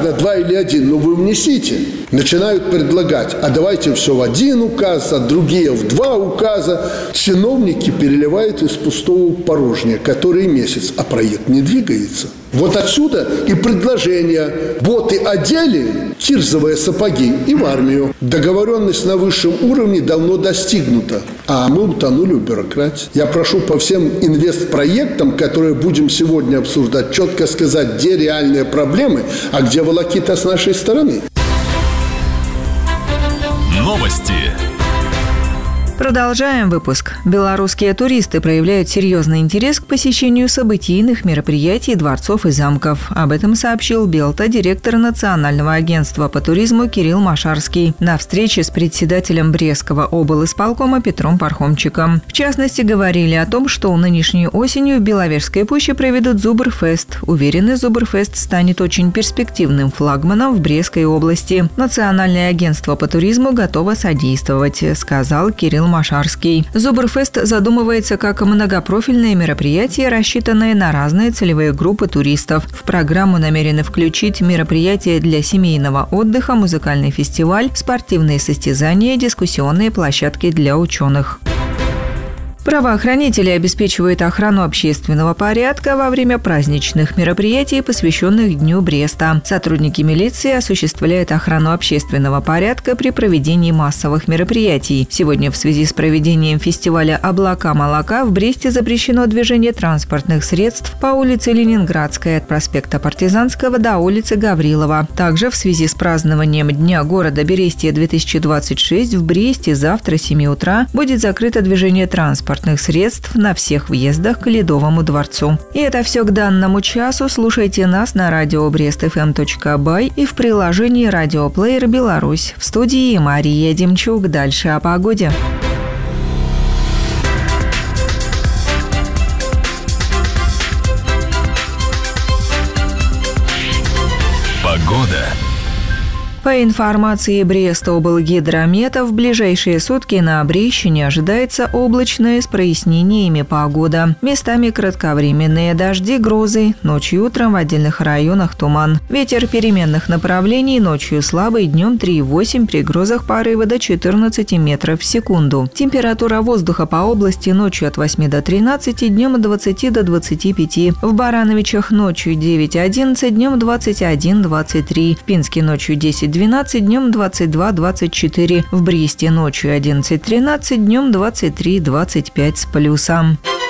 неважно, 2 или 1, но вы внесите. Начинают предлагать, а давайте все в 1 указ, а другие в 2 указа. Чиновники переливают из пустого в порожнее, который месяц, а проект не двигается. Вот отсюда и предложение. Боты одели, кирзовые сапоги и в армию. Договоренность на высшем уровне давно достигнута, а мы утонули в бюрократии. Я прошу по всем инвестпроектам, которые будем сегодня обсуждать, четко сказать, где реальные проблемы, а где волокита с нашей стороны. Новости. Продолжаем выпуск. Белорусские туристы проявляют серьезный интерес к посещению событийных мероприятий, дворцов и замков. Об этом сообщил Белта директор Национального агентства по туризму Кирилл Машарский на встрече с председателем Брестского облисполкома Петром Пархомчиком. В частности, говорили о том, что нынешней осенью в Беловежской пуще проведут Зубрфест. Уверены, Зубрфест станет очень перспективным флагманом в Брестской области. Национальное агентство по туризму готово содействовать, сказал Кирилл Машарский. Зубрфест задумывается как многопрофильное мероприятие, рассчитанное на разные целевые группы туристов. В программу намерены включить мероприятия для семейного отдыха, музыкальный фестиваль, спортивные состязания, дискуссионные площадки для ученых. Правоохранители обеспечивают охрану общественного порядка во время праздничных мероприятий, посвященных Дню Бреста. Сотрудники милиции осуществляют охрану общественного порядка при проведении массовых мероприятий. Сегодня в связи с проведением фестиваля «Облака молока» в Бресте запрещено движение транспортных средств по улице Ленинградской от проспекта Партизанского до улицы Гаврилова. Также в связи с празднованием Дня города Берестия-2026 в Бресте завтра с 7 утра будет закрыто движение транспортных средств на всех въездах к Ледовому дворцу. И это все к данному часу. Слушайте нас на радио brestfm.by и в приложении «Радиоплеер Беларусь». В студии Мария Демчук. Дальше о погоде. Погода. По информации Брестоблгидромета, в ближайшие сутки на Брещине ожидается облачная с прояснениями погода. Местами кратковременные дожди, грозы, ночью и утром в отдельных районах туман. Ветер переменных направлений, ночью слабый, днем 3,8, при грозах порывы до 14 метров в секунду. Температура воздуха по области ночью от 8 до 13, днем от 20 до 25. В Барановичах ночью 9-11, днем 21-23. В Пинске ночью 10-12, днем 22-24. В Бресте ночью 11-13, днем 23-25 с плюсом.